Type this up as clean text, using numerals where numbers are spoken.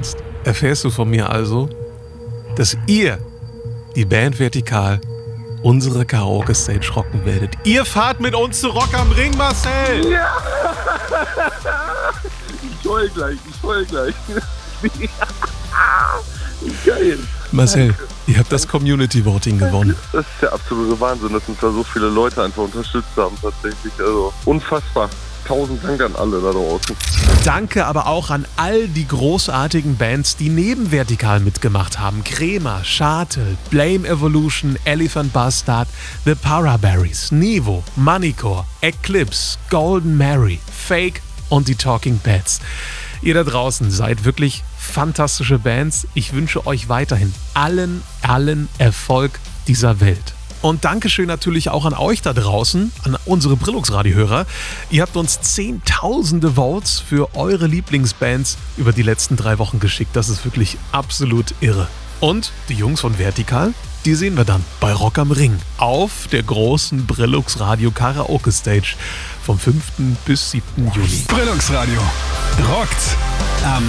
Jetzt erfährst du von mir also, dass ihr, die Band Vertikal, unsere Karaoke-Stage rocken werdet. Ihr fahrt mit uns zu Rock am Ring, Marcel! Ja! Ich heul gleich. Geil. Marcel, ihr habt das Community-Voting gewonnen. Das ist der absolute Wahnsinn, dass uns da so viele Leute einfach unterstützt haben tatsächlich. Also unfassbar. 1000 Dank an alle da draußen. Danke aber auch an all die großartigen Bands, die neben Vertikal mitgemacht haben. Kremer, Schatel, Blame Evolution, Elephant Bastard, The Paraberries, Nivo, Moneycore, Eclipse, Golden Mary, Fake und die Talking Pets. Ihr da draußen seid wirklich fantastische Bands. Ich wünsche euch weiterhin allen Erfolg dieser Welt. Und Dankeschön natürlich auch an euch da draußen, an unsere Brillux-Radio-Hörer. Ihr habt uns zehntausende Votes für eure Lieblingsbands über die letzten 3 Wochen geschickt. Das ist wirklich absolut irre. Und die Jungs von Vertikal, die sehen wir dann bei Rock am Ring auf der großen Brillux-Radio Karaoke Stage vom 5. bis 7. Juni. Brillux Radio rockt am